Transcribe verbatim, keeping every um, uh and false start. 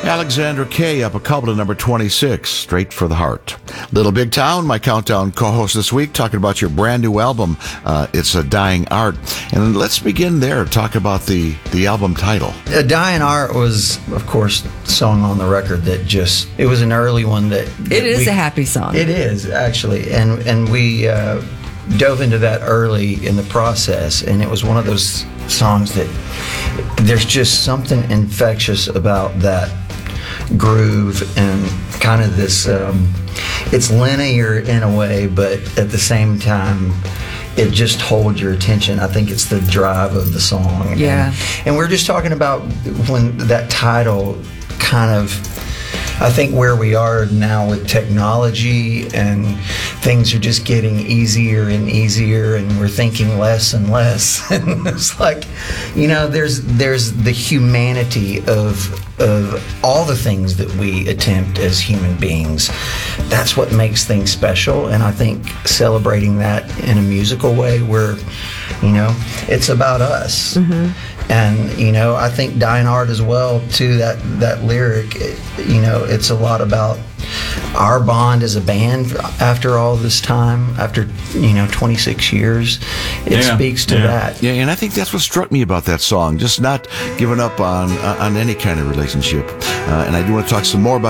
Alexandra Kay up a couple to number twenty-six, Straight for the Heart. Little Big Town, my countdown co-host this week, talking about your brand new album. Uh, it's A Dying Art. And let's begin there, talk about the, the album title. A Dying Art was, of course, the song on the record that just, it was an early one that... that it is we, a happy song. It is, actually. And, and we uh, dove into that early in the process, and it was one of those songs that there's just something infectious about that groove and kind of this um, it's linear in a way, but at the same time it just holds your attention. I think it's the drive of the song. Yeah. And, and we're just talking about when that title kind of, I think where we are now with technology and things are just getting easier and easier, and we're thinking less and less. And it's like, you know, there's there's the humanity of of all the things that we attempt as human beings. That's what makes things special, and I think celebrating that in a musical way where, you know, it's about us. Mm-hmm. And, you know, I think Dying Art as well, too, that, that lyric, it, you know, it's a lot about our bond as a band after all this time, after, you know, twenty-six years. It yeah, speaks to yeah. that. Yeah, and I think that's what struck me about that song, just not giving up on, on any kind of relationship. Uh, and I do want to talk some more about